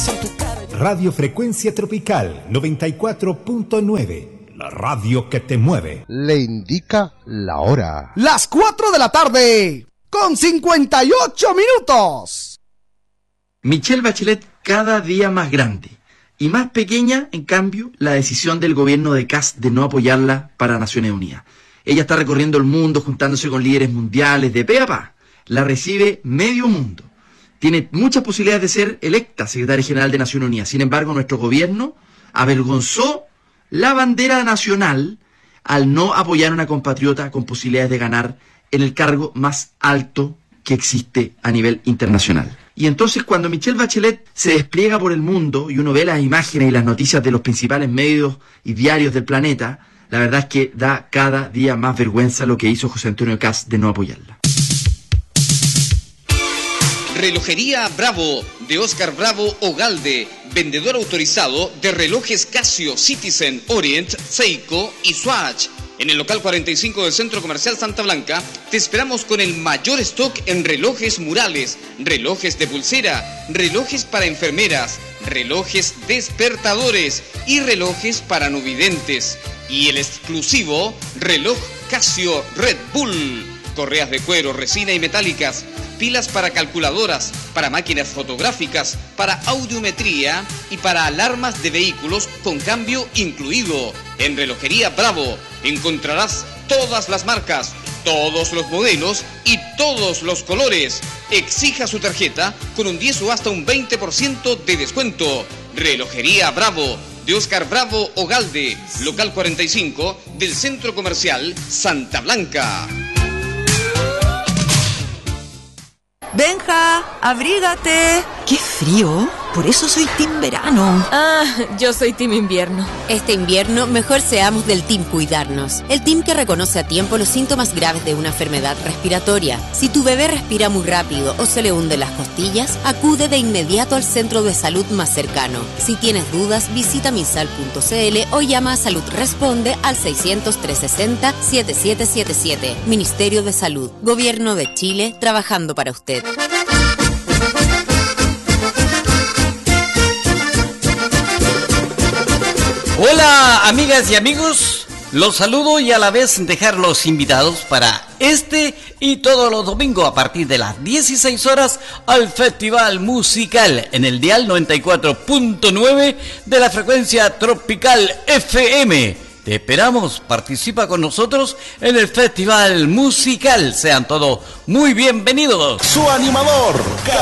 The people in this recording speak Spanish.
Radio Frecuencia Tropical 94.9. La radio que te mueve. Le indica la hora. Las 4 de la tarde, con 58 minutos. Michelle Bachelet cada día más grande. Y más pequeña, en cambio, la decisión del gobierno de Kast de no apoyarla para Naciones Unidas. Ella está recorriendo el mundo, juntándose con líderes mundiales de pe a pa. La recibe medio mundo. Tiene muchas posibilidades de ser electa secretaria general de Naciones Unidas. Sin embargo, nuestro gobierno avergonzó la bandera nacional al no apoyar a una compatriota con posibilidades de ganar en el cargo más alto que existe a nivel internacional. Y entonces cuando Michelle Bachelet se despliega por el mundo y uno ve las imágenes y las noticias de los principales medios y diarios del planeta, la verdad es que da cada día más vergüenza lo que hizo José Antonio Kast de no apoyarla. Relojería Bravo, de Oscar Bravo Ogalde, vendedor autorizado de relojes Casio, Citizen, Orient, Seiko y Swatch. En el local 45 del Centro Comercial Santa Blanca, te esperamos con el mayor stock en relojes murales, relojes de pulsera, relojes para enfermeras, relojes despertadores y relojes para no videntes. Y el exclusivo reloj Casio Red Bull, correas de cuero, resina y metálicas, pilas para calculadoras, para máquinas fotográficas, para audiometría y para alarmas de vehículos con cambio incluido. En Relojería Bravo encontrarás todas las marcas, todos los modelos y todos los colores. Exija su tarjeta con un 10 o hasta un 20% de descuento. Relojería Bravo, de Oscar Bravo Ogalde, local 45 del Centro Comercial Santa Blanca. Benja, abrígate. ¡Qué frío! Por eso soy team verano. Ah, yo soy team invierno. Este invierno, mejor seamos del team cuidarnos. El team que reconoce a tiempo los síntomas graves de una enfermedad respiratoria. Si tu bebé respira muy rápido o se le hunden las costillas, acude de inmediato al centro de salud más cercano. Si tienes dudas, visita misal.cl o llama a Salud Responde al 600-360-7777. Ministerio de Salud, Gobierno de Chile, trabajando para usted. Hola amigas y amigos, los saludo y a la vez dejarlos invitados para este y todos los domingos a partir de las 16 horas al Festival Musical en el dial 94.9 de la frecuencia Tropical FM. Te esperamos, participa con nosotros en el Festival Musical. Sean todos muy bienvenidos. Su animador,